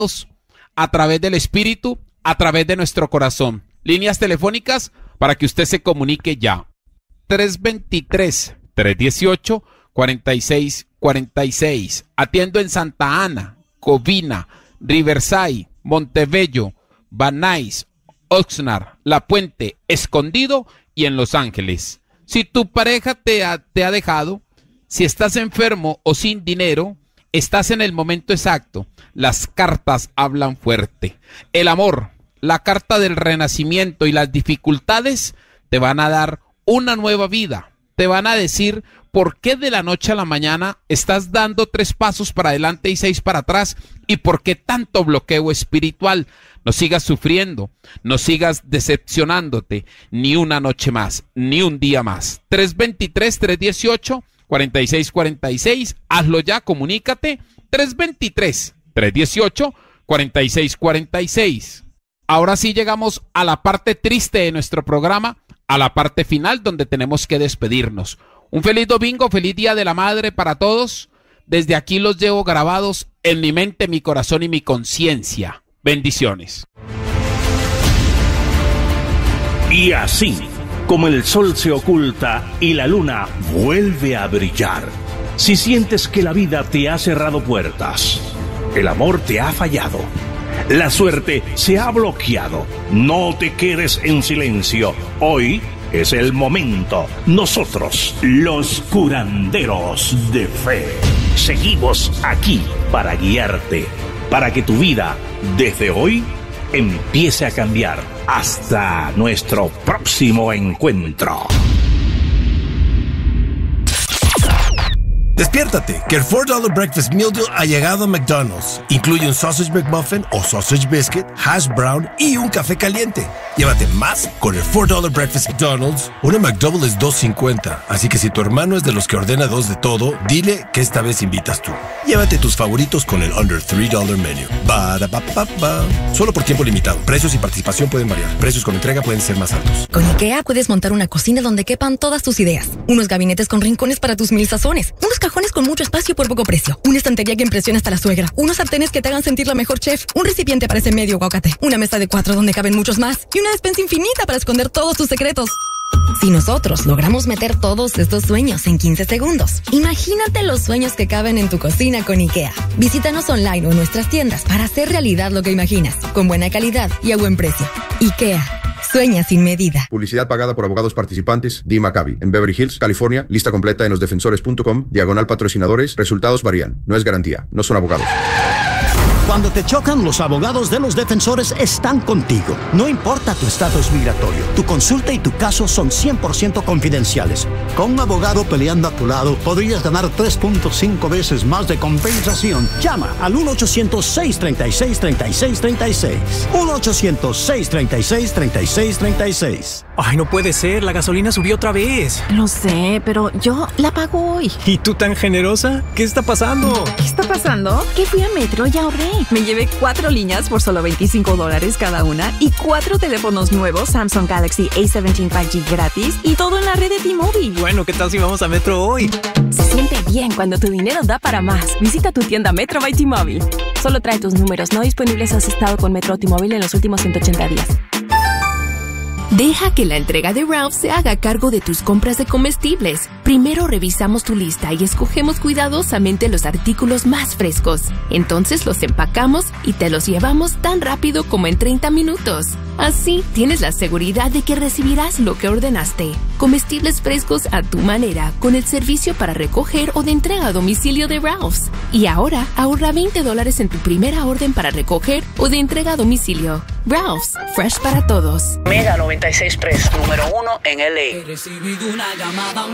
a través del Espíritu, a través de nuestro corazón. Líneas telefónicas para que usted se comunique ya. 323-318-4646. Atiendo en Santa Ana, Covina, Riverside, Montebello, Van Nuys, Oxnard, La Puente, Escondido y en Los Ángeles. Si tu pareja te ha dejado, si estás enfermo o sin dinero, estás en el momento exacto. Las cartas hablan fuerte. El amor, la carta del renacimiento y las dificultades te van a dar una nueva vida. Te van a decir por qué de la noche a la mañana estás dando 3 pasos para adelante y 6 para atrás y por qué tanto bloqueo espiritual. No sigas sufriendo, no sigas decepcionándote ni una noche más, ni un día más. 323-318-4646. Hazlo ya, comunícate. 323-318-4646. Ahora sí llegamos a la parte triste de nuestro programa, a la parte final donde tenemos que despedirnos. Un feliz domingo, feliz Día de la Madre para todos. Desde aquí los llevo grabados en mi mente, mi corazón y mi conciencia. Bendiciones. Y así, como el sol se oculta y la luna vuelve a brillar, si sientes que la vida te ha cerrado puertas, el amor te ha fallado, la suerte se ha bloqueado, no te quedes en silencio. Hoy es el momento. Nosotros, los curanderos de fe, seguimos aquí para guiarte, para que tu vida, desde hoy, empiece a cambiar. Hasta nuestro próximo encuentro. Despiértate, que el $4 Breakfast Meal Deal ha llegado a McDonald's. Incluye un Sausage McMuffin o Sausage Biscuit, Hash Brown y un café caliente. Llévate más con el $4 Breakfast McDonald's. Una McDouble es $2.50, así que si tu hermano es de los que ordena 2 de todo, dile que esta vez invitas tú. Llévate tus favoritos con el Under $3 Menu. Ba-da-ba-ba-ba. Solo por tiempo limitado. Precios y participación pueden variar. Precios con entrega pueden ser más altos. Con IKEA puedes montar una cocina donde quepan todas tus ideas. Unos gabinetes con rincones para tus 1000 sazones. Unos cajones con mucho espacio por poco precio. Una estantería que impresiona hasta la suegra. Unos sartenes que te hagan sentir la mejor chef. Un recipiente para ese medio aguacate. Una mesa de 4 donde caben muchos más. Y una despensa infinita para esconder todos tus secretos. Si nosotros logramos meter todos estos sueños en 15 segundos, imagínate los sueños que caben en tu cocina con IKEA. Visítanos online o en nuestras tiendas para hacer realidad lo que imaginas, con buena calidad y a buen precio. IKEA. Sueña sin medida. Publicidad pagada por abogados participantes. Dee Maccabi. En Beverly Hills, California. Lista completa en losdefensores.com/patrocinadores. Resultados varían. No es garantía. No son abogados. Cuando te chocan, los abogados de Los Defensores están contigo. No importa tu estatus migratorio, tu consulta y tu caso son 100% confidenciales. Con un abogado peleando a tu lado, podrías ganar 3.5 veces más de compensación. Llama al 1-800-636-3636. 1-800-636-3636. Ay, no puede ser, la gasolina subió otra vez. Lo sé, pero yo la pago hoy. ¿Y tú tan generosa? ¿Qué está pasando? ¿Qué está pasando? Que fui a Metro y ahorré. Me llevé 4 líneas por solo $25 cada una y 4 teléfonos nuevos Samsung Galaxy A17 5G gratis y todo en la red de T-Mobile. Bueno, ¿qué tal si vamos a Metro hoy? Se siente bien cuando tu dinero da para más. Visita tu tienda Metro by T-Mobile. Solo trae tus números no disponibles si has estado con Metro o T-Mobile en los últimos 180 días. Deja que la entrega de Ralph se haga cargo de tus compras de comestibles. Primero revisamos tu lista y escogemos cuidadosamente los artículos más frescos. Entonces los empacamos y te los llevamos tan rápido como en 30 minutos. Así tienes la seguridad de que recibirás lo que ordenaste. Comestibles frescos a tu manera con el servicio para recoger o de entrega a domicilio de Ralph's. Y ahora ahorra $20 en tu primera orden para recoger o de entrega a domicilio. Ralph's, fresh para todos. Mega 96.3, número 1 en LA. He recibido una llamada.